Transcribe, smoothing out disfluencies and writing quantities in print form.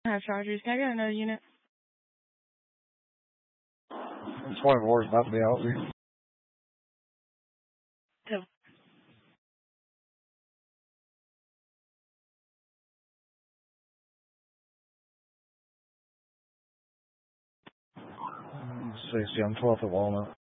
Have chargers. Can I get another unit? 24 is about to be out here. Two. Let's see, I'm 12th at Walnut.